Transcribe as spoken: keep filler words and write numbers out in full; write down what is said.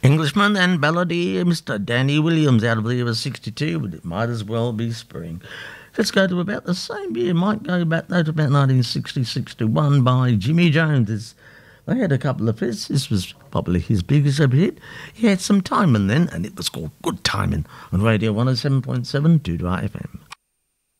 Englishman and balladeer Mister Danny Williams out of the year sixty-two, but it might as well be spring. Let's go to about the same year, might go back though to about nineteen sixty sixty-one by Jimmy Jones. It's, they had a couple of hits. This was probably his biggest ever hit. He had some timing then, and it was called Good Timing on Radio one oh seven point seven Doo Doo F M.